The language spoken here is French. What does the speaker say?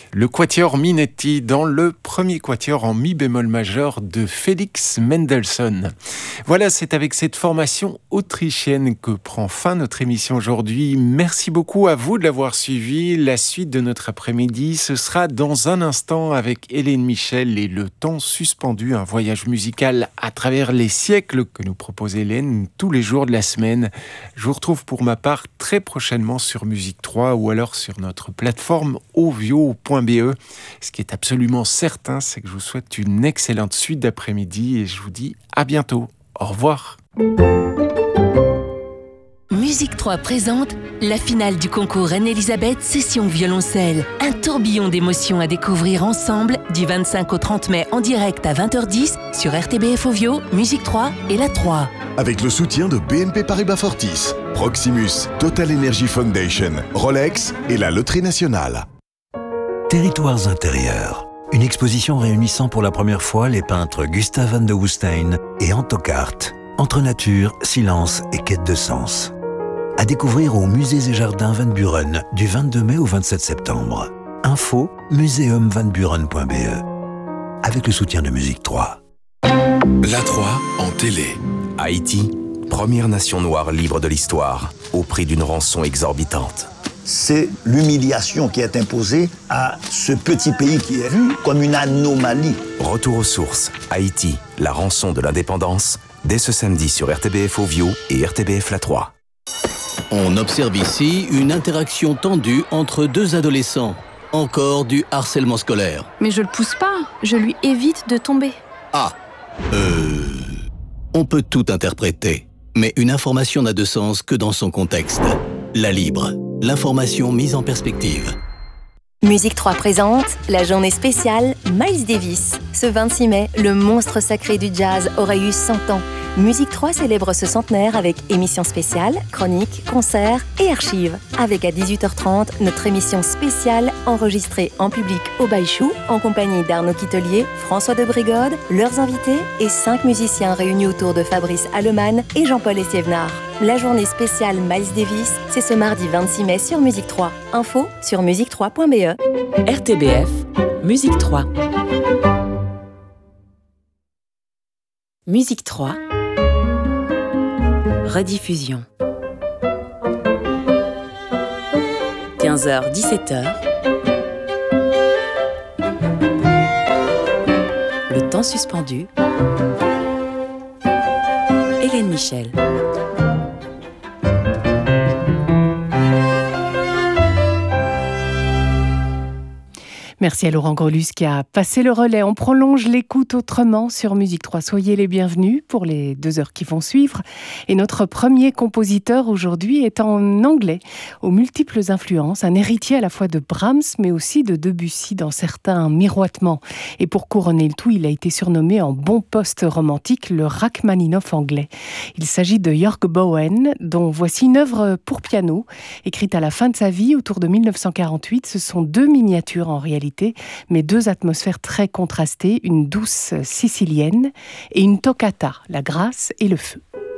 le quatuor Minetti dans le premier quatuor en mi bémol majeur de Félix Mendelssohn. Voilà, c'est avec cette formation autrichienne que prend fin notre émission aujourd'hui. Merci beaucoup à vous de l'avoir suivi. La suite de notre après-midi, ce sera dans un instant avec Hélène Michel et Le Temps suspendu, un voyage musical à travers les siècles que nous propose Hélène tous les jours de la semaine. Je vous retrouve pour ma part très prochainement sur Musique 3 ou alors sur notre plateforme ovio.be. Ce qui est absolument certain, c'est que je vous souhaite une excellente suite d'après-midi et je vous dis à bientôt. Au revoir. Musique 3 présente la finale du concours Reine-Elisabeth Session Violoncelle. Un tourbillon d'émotions à découvrir ensemble du 25 au 30 mai en direct à 20h10 sur RTBF Ovio, Musique 3 et La 3. Avec le soutien de BNP Paribas Fortis, Proximus, Total Energy Foundation, Rolex et la Loterie Nationale. Territoires intérieurs. Une exposition réunissant pour la première fois les peintres Gustave van de Woestijn et Anto Kaart. Entre nature, silence et quête de sens. À découvrir au Musées et Jardins Van Buren du 22 mai au 27 septembre. Info museumvanburen.be. Avec le soutien de Musique 3. La 3 en télé. Haïti, première nation noire libre de l'histoire, au prix d'une rançon exorbitante. C'est l'humiliation qui est imposée à ce petit pays qui est vu comme une anomalie. Retour aux sources, Haïti, la rançon de l'indépendance, dès ce samedi sur RTBF Ovio et RTBF La 3. On observe ici une interaction tendue entre deux adolescents. Encore du harcèlement scolaire. Mais je le pousse pas, je lui évite de tomber. On peut tout interpréter, mais une information n'a de sens que dans son contexte. La Libre, l'information mise en perspective. Musique 3 présente la journée spéciale Miles Davis. Ce 26 mai, le monstre sacré du jazz aurait eu 100 ans. Musique 3 célèbre ce centenaire avec émissions spéciales, chroniques, concerts et archives. Avec à 18h30, notre émission spéciale enregistrée en public au Baïchou, en compagnie d'Arnaud Quitelier, François de Brigode, leurs invités et 5 musiciens réunis autour de Fabrice Allemann et Jean-Paul Estiévenard. La journée spéciale Miles Davis, c'est ce mardi 26 mai sur Musique 3. Info sur musique3.be. RTBF, Musique 3. Musique 3. Rediffusion. 15h, 17h. Le temps suspendu. Hélène Michel. Merci à Laurent Grelus qui a passé le relais. On prolonge l'écoute autrement sur Musique 3. Soyez les bienvenus pour les 2 heures qui vont suivre. Et notre premier compositeur aujourd'hui est en anglais, aux multiples influences, un héritier à la fois de Brahms mais aussi de Debussy dans certains miroitements. Et pour couronner le tout, il a été surnommé en bon post-romantique le Rachmaninoff anglais. Il s'agit de Jörg Bowen, dont voici une œuvre pour piano, écrite à la fin de sa vie, autour de 1948. Ce sont 2 miniatures en réalité, mais 2 atmosphères très contrastées, une douce sicilienne et une toccata, la grâce et le feu.